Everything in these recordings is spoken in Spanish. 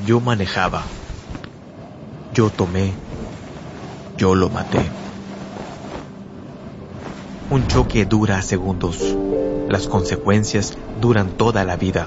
Yo manejaba. Yo tomé. Yo lo maté. Un choque dura segundos. Las consecuencias duran toda la vida.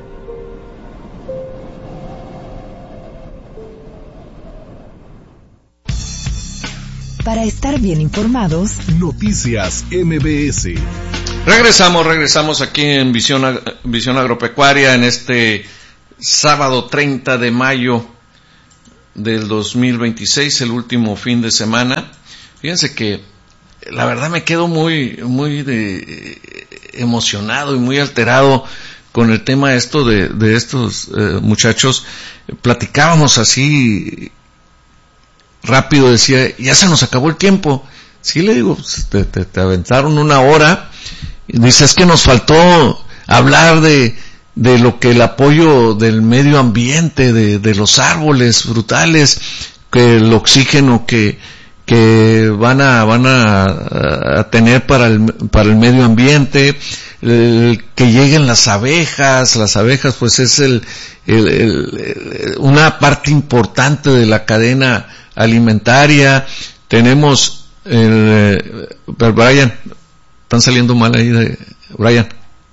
Para estar bien informados, Noticias MBS. Regresamos aquí en Visión Agropecuaria en este sábado 30 de mayo del 2026, el último fin de semana. Fíjense que la verdad me quedo muy emocionado y muy alterado con el tema de estos muchachos. Platicábamos así rápido, decía, ya se nos acabó el tiempo. Sí, le digo, te aventaron 1 hora, y dice, es que nos faltó hablar de lo que el apoyo del medio ambiente, de los árboles frutales, que el oxígeno que van a tener para el medio ambiente, que lleguen las abejas pues es una parte importante de la cadena alimentaria. Tenemos pero Brian, están saliendo mal ahí Brian.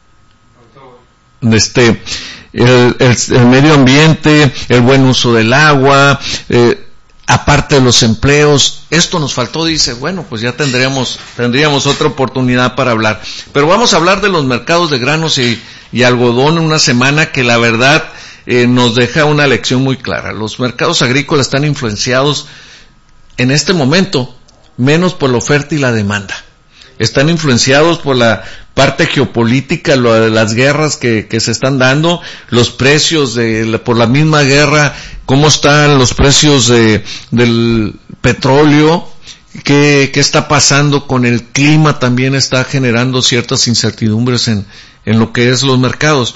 El medio ambiente, el buen uso del agua, aparte de los empleos, esto nos faltó, dice, bueno, pues ya tendríamos otra oportunidad para hablar. Pero vamos a hablar de los mercados de granos y algodón en una semana que la verdad nos deja una lección muy clara. Los mercados agrícolas están influenciados en este momento menos por la oferta y la demanda. Están influenciados por la parte geopolítica, las guerras que se están dando, los precios por la misma guerra, cómo están los precios del petróleo, qué está pasando con el clima, también está generando ciertas incertidumbres en lo que es los mercados.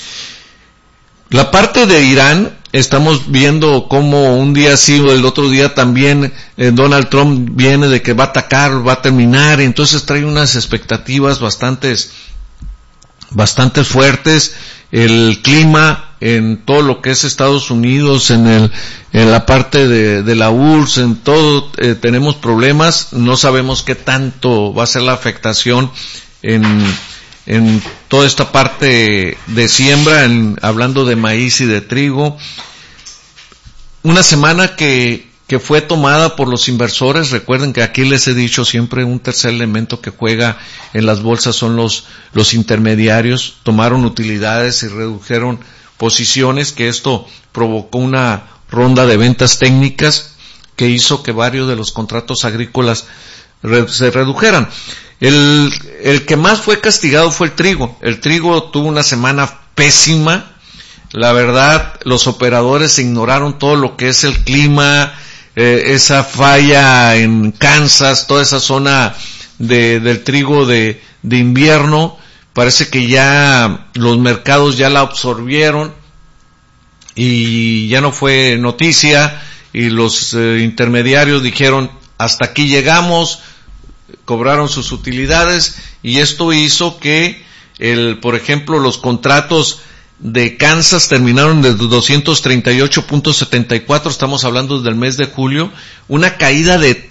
La parte de Irán, estamos viendo cómo un día sí o el otro día también Donald Trump viene de que va a atacar, va a terminar, entonces trae unas expectativas bastante fuertes. El clima en todo lo que es Estados Unidos, en la parte de la URSS, en todo tenemos problemas, no sabemos qué tanto va a ser la afectación en toda esta parte de siembra, hablando de maíz y de trigo. Una semana que fue tomada por los inversores. Recuerden que aquí les he dicho siempre, un tercer elemento que juega en las bolsas son los intermediarios. Tomaron utilidades y redujeron posiciones, que esto provocó una ronda de ventas técnicas que hizo que varios de los contratos agrícolas se redujeran. El que más fue castigado fue el trigo. El trigo tuvo una semana pésima. La verdad, los operadores ignoraron todo lo que es el clima, esa falla en Kansas, toda esa zona del trigo de invierno. Parece que ya los mercados ya la absorbieron y ya no fue noticia, y los intermediarios dijeron, hasta aquí llegamos, cobraron sus utilidades, y esto hizo que por ejemplo, los contratos de Kansas terminaron de 238.74, estamos hablando del mes de julio, una caída de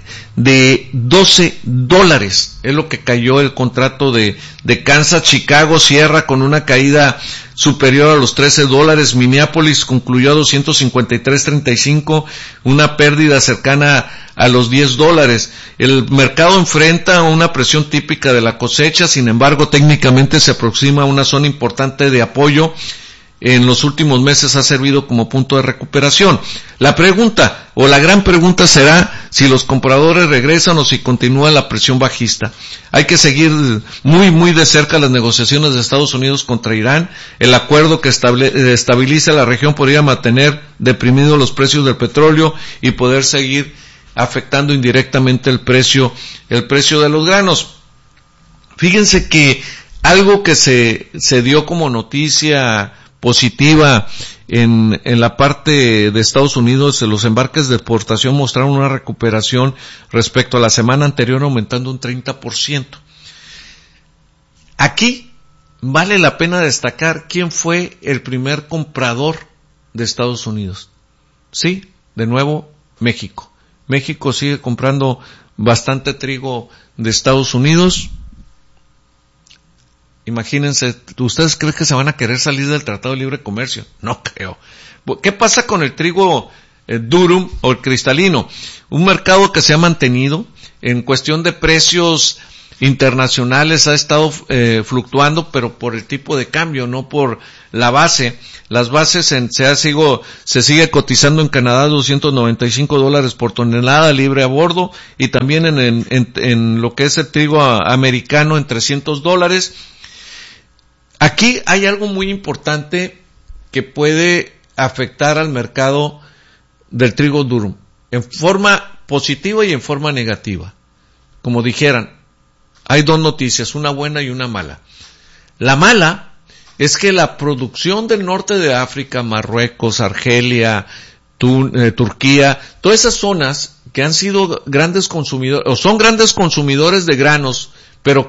$12, es lo que cayó el contrato de Kansas. Chicago cierra con una caída superior a los $13, Minneapolis concluyó a 253.35, una pérdida cercana a los $10. El mercado enfrenta una presión típica de la cosecha, sin embargo técnicamente se aproxima a una zona importante de apoyo. En los últimos meses ha servido como punto de recuperación. La pregunta, o la gran pregunta, será si los compradores regresan o si continúa la presión bajista. Hay que seguir muy muy de cerca las negociaciones de Estados Unidos contra Irán. El acuerdo que estabiliza la región podría mantener deprimidos los precios del petróleo y poder seguir afectando indirectamente el precio de los granos. Fíjense que algo que se dio como noticia positiva en la parte de Estados Unidos, los embarques de exportación mostraron una recuperación respecto a la semana anterior, aumentando un 30%. Aquí vale la pena destacar quién fue el primer comprador de Estados Unidos. Sí, de nuevo, México. México sigue comprando bastante trigo de Estados Unidos. Imagínense, ¿ustedes creen que se van a querer salir del Tratado de Libre Comercio? No creo. ¿Qué pasa con el trigo durum o el cristalino? Un mercado que se ha mantenido en cuestión de precios internacionales, ha estado fluctuando, pero por el tipo de cambio, no por la base. Las bases se sigue cotizando en Canadá $295 por tonelada libre a bordo, y también en lo que es el trigo americano en $300. Aquí hay algo muy importante que puede afectar al mercado del trigo durum, en forma positiva y en forma negativa. Como dijeran, hay dos noticias, una buena y una mala. La mala es que la producción del norte de África, Marruecos, Argelia, Turquía, todas esas zonas que han sido grandes consumidores, o son grandes consumidores de granos, pero